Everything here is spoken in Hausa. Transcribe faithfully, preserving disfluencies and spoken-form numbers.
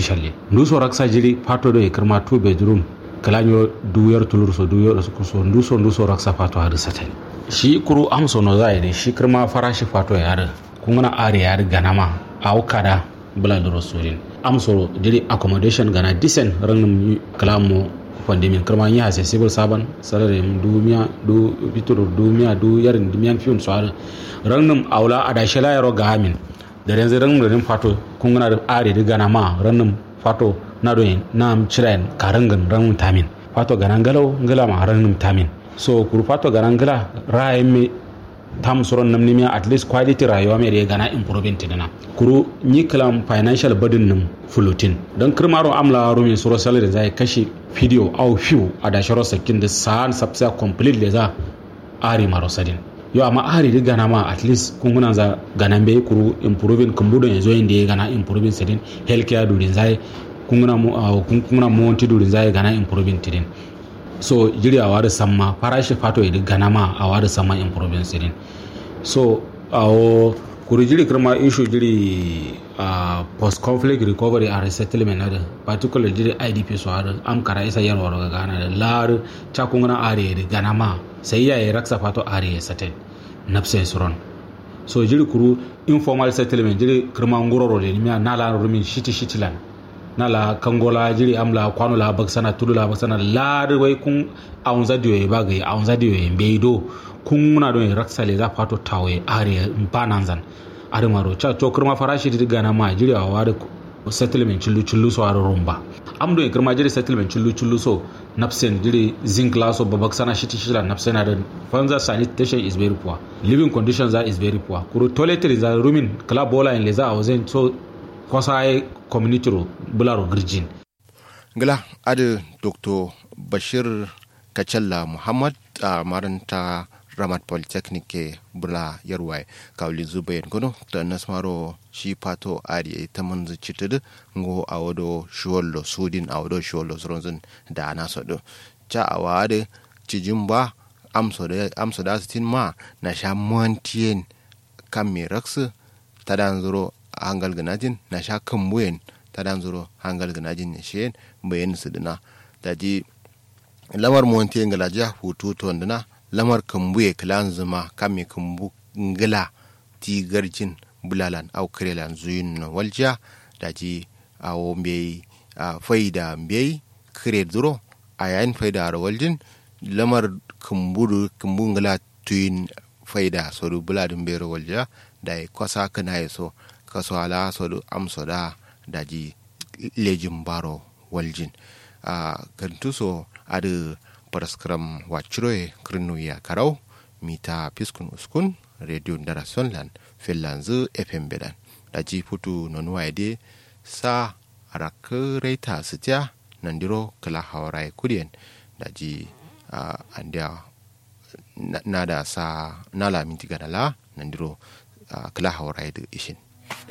officially ndu so raksa jiri pato do e kirma two bedroom kalanyo duyar tulur so duyar so so ndu so ndu so raksa pato har satel shi kuru amso no zai ne shi kirma farashi pato yar kungana are yar ganama aukada bula da rasulin amso jiri accommodation gana decent ranum kalamo pandemic kirma ya sai civil saban sarare dumiya du bitur dumiya du yarin dumiyan fiun so ranum aula adashela yaro gamin da yanzu ran da fato kun gana da are da gana ma ranin fato na doyin na ciren karangan ran tamin fato ganan galau ngala ma ran tamin so kur fato ganan gala rayin me tam suron nam nimiya at least quality rayuwa me da gana improvement dina kuru ni kalam financial burden nim fulutin dan kirmaro amla rumi suro salary zai kashi video au few ada sharo sakin da san subsa complete le za ari maro sadin yo amma ari da gana ma at least kun guna za ganan bai kuru improving kumbudo yanzu inda ya gana improving sedin healthcare durin zai kun guna mu kun guna mu wanti durin zai gana improving tidin so jiri a wada samma farashi fato ya gana ma a wada samma improving sedin so awo kuru jiri kirma issue jiri uh, post conflict recovery and resettlement na da particular jiri I D P so har am kara isa yarwa ga gana da lar ta kun guna ari da gana ma sai ya yi raksa fato are ya settle nafsa suron so jiri kuru informal settlement jiri kirma ngororo le miya nala rumi shiti shitilan nala kangola jiri amla kwano la baksana tulu la baksana la wai kun aunza diyo ya bagai aunza diyo ya mbeido kun muna don raksa le za fato tawe are mpananzan are maro cha to kirma farashi diga na ma jiri a wada settlement chullu chullu so ar rumba am do kirma jiri settlement chullu chullu so napsen jiri zinc laso babak sana shiti shila napsen ada fanza sanitation is very poor living conditions are is very poor kuro toiletries are rumin kala bola in leza awazen so kwasai community ro bularo girjin gala ade Dr. Bashir Kachalla Muhammad a maranta Ramat Polytechnic ke bula yarwai kawli zubayin kono ta nasmaro shi pato ari ta manzu citid ngo awodo shuollo sudin awodo shuollo sronzun da na sodo cha awade cijimba amso da amso da sitin ma na sha montien kamirax tadan zuro hangal ganajin na sha kambuyen tadan zuro hangal ganajin ne shen bayin sudina daji lamar montien galaja hutu to ndina lamar kambuye kalan zuma kame kambu ngala ti garjin bulalan au krelan zuyin walja daji awo mbey a faida mbey kre duro ayan faida ro waljin lamar kambudu kambu ngala tuin faida sodu buladin bero walja dai kosa kana yaso kaso ala sodu amsoda daji lejin baro waljin a kantuso adu paraskram wachiroe krinu ya karau mita piskun uskun radio ndara sonlan finlanzu fm bedan daji putu nonwaide sa arakreta sitya nandiro kala hawarai kudien daji uh, andia nada sa nala minti ganala nandiro uh, kala hawarai de ishin